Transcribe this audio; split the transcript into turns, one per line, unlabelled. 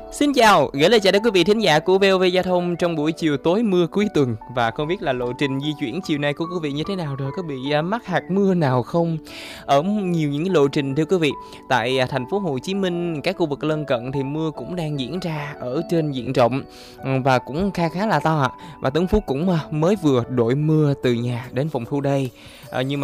Xin chào, gửi lời chào đến quý vị thính giả của VOV Giao thông trong buổi chiều tối mưa cuối tuần. Và không biết là lộ trình di chuyển chiều nay của quý vị như thế nào rồi, có bị mắc hạt mưa nào không? Ở nhiều những cái lộ trình thưa quý vị, tại thành phố Hồ Chí Minh, các khu vực lân cận thì mưa cũng đang diễn ra ở trên diện rộng và cũng khá khá là to ạ. Và Tuấn Phúc cũng mới vừa đội mưa từ nhà đến phòng thu đây. Nhưng mà